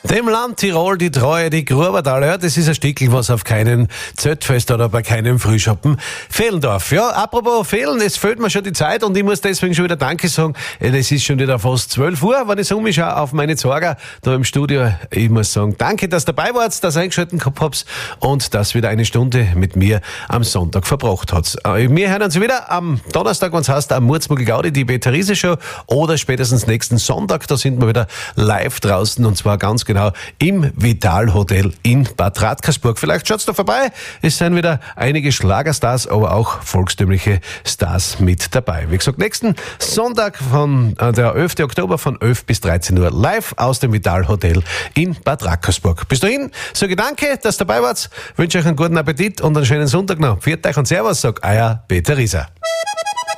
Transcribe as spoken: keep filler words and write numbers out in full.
Dem Land Tirol die Treue, die Grubertaler, ja, das ist ein Stickel, was auf keinem Zeltfest oder bei keinem Frühschoppen fehlen darf. Ja, apropos fehlen, es fehlt mir schon die Zeit und ich muss deswegen schon wieder Danke sagen. Es ist schon wieder fast zwölf Uhr, wenn ich so umschaue auf meine Sorger da im Studio. Ich muss sagen, danke, dass ihr dabei wart, dass ihr eingeschaltet gehabt habt und dass wieder eine Stunde mit mir am Sonntag verbracht habt. Wir hören uns wieder am Donnerstag, wenn es heißt, am Murzmuggel Gaudi, die Better-Riese-Show, oder spätestens nächsten Sonntag, da sind wir wieder live draußen und zwar ganz genau im Vital Hotel in Bad Radkersburg. Vielleicht schaut's da vorbei. Es sind wieder einige Schlagerstars, aber auch volkstümliche Stars mit dabei. Wie gesagt, nächsten Sonntag von äh, der elften Oktober von elf bis dreizehn Uhr live aus dem Vital Hotel in Bad Radkersburg. Bis dahin, sage danke, dass ihr dabei wart. Wünsche euch einen guten Appetit und einen schönen Sonntag noch. Pfiat euch und Servus, sagt euer Peter Rieser.